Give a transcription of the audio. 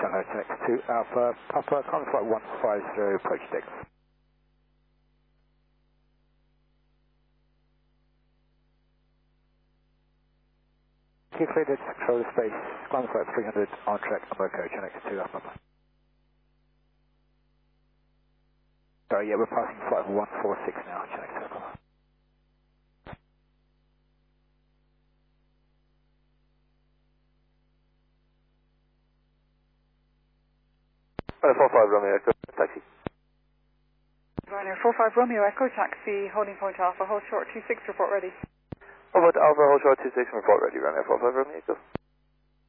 Hello, next to Alpha, Papa, Contact Flight 150, approach deck. Keep cleared to control the space, Contact Flight 300, on track, number coach, next to Alpha. Sorry, yeah, we're passing flight 146 now, next to Alpha. 45 Romeo Echo, taxi. Ryanair 45 Romeo Echo, taxi, holding point Alpha, hold short 26, report ready. Hold Alpha, hold short 26, report ready, Ryanair 45 Romeo Echo.